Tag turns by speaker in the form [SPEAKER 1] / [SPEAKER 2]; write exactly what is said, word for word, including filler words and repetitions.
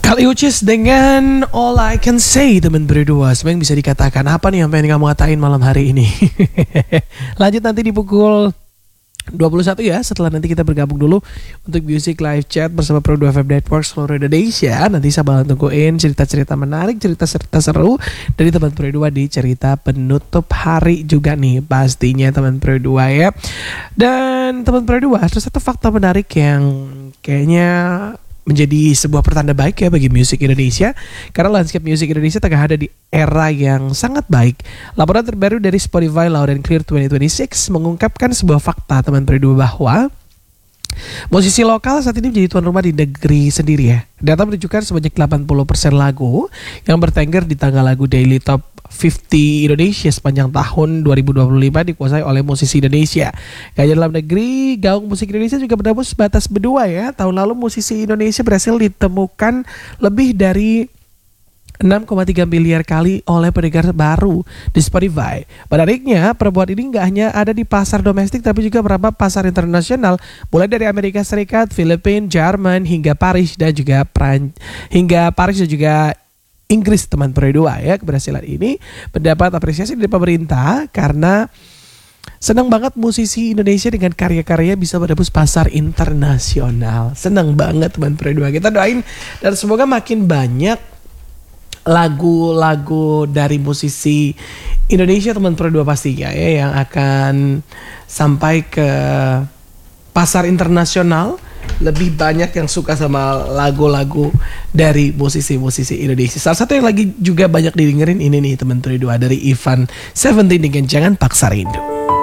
[SPEAKER 1] Kali Ucis dengan All I Can Say, teman berdua. Sebenarnya bisa dikatakan apa nih yang pengen kamu ngatain malam hari ini? Lanjut nanti di pukul dua puluh satu ya, setelah nanti kita bergabung dulu untuk Music Live Chat bersama Pro dua F M Network seluruh Indonesia. Nanti saya bakal tungguin cerita-cerita menarik, cerita-cerita seru dari teman Pro dua di cerita penutup hari juga nih pastinya teman Pro dua ya. Dan teman Pro dua, ada satu fakta menarik yang kayaknya menjadi sebuah pertanda baik ya bagi musik Indonesia, karena landscape musik Indonesia tengah ada di era yang sangat baik. Laporan terbaru dari Spotify Loud and Clear dua ribu dua puluh enam mengungkapkan sebuah fakta teman berdua, bahwa musisi lokal saat ini menjadi tuan rumah di negeri sendiri ya. Data menunjukkan sebanyak delapan puluh persen lagu yang bertengger di tangga lagu Daily Top lima puluh Indonesia sepanjang tahun dua ribu dua puluh lima dikuasai oleh musisi Indonesia. Gak hanya dalam negeri, gaung musik Indonesia juga menembus batas berdua ya. Tahun lalu musisi Indonesia berhasil ditemukan lebih dari enam koma tiga miliar kali oleh pendengar baru di Spotify. Menariknya, perempuan ini nggak hanya ada di pasar domestik tapi juga beberapa pasar internasional, mulai dari Amerika Serikat, Filipina, Jerman hingga Paris dan juga Pran hingga Paris dan juga Inggris teman berdua ya. Keberhasilan ini mendapat apresiasi dari pemerintah karena senang banget musisi Indonesia dengan karya-karya bisa menembus pasar internasional. Senang banget teman berdua. Kita doain dan semoga makin banyak lagu-lagu dari musisi Indonesia teman Pro dua pastinya ya yang akan sampai ke pasar internasional. Lebih banyak yang suka sama lagu-lagu dari musisi-musisi Indonesia. Salah satu yang lagi juga banyak didengerin ini nih teman Pro dua dari Ivan Seventeen dengan Jangan Paksa Rindu.